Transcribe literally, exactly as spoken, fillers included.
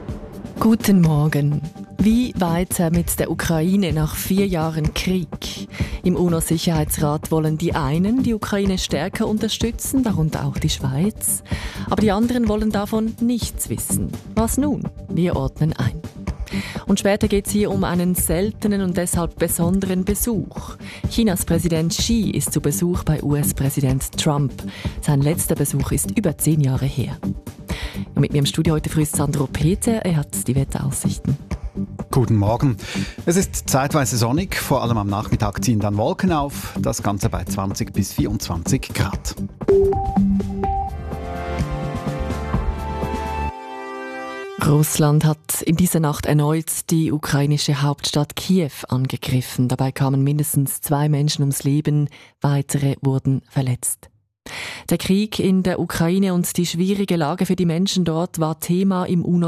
Guten Morgen. Wie weiter mit der Ukraine nach vier Jahren Krieg? Im U N O-Sicherheitsrat wollen die einen die Ukraine stärker unterstützen, darunter auch die Schweiz. Aber die anderen wollen davon nichts wissen. Was nun? Wir ordnen ein. Und später geht es hier um einen seltenen und deshalb besonderen Besuch. Chinas Präsident Xi ist zu Besuch bei U S-Präsident Trump. Sein letzter Besuch ist über zehn Jahre her. Und mit mir im Studio heute früh ist Sandro Peter, er hat die Wetteraussichten. Guten Morgen. Es ist zeitweise sonnig, vor allem am Nachmittag ziehen dann Wolken auf, das Ganze bei zwanzig bis vierundzwanzig Grad. Russland hat in dieser Nacht erneut die ukrainische Hauptstadt Kiew angegriffen. Dabei kamen mindestens zwei Menschen ums Leben, weitere wurden verletzt. Der Krieg in der Ukraine und die schwierige Lage für die Menschen dort war Thema im U N O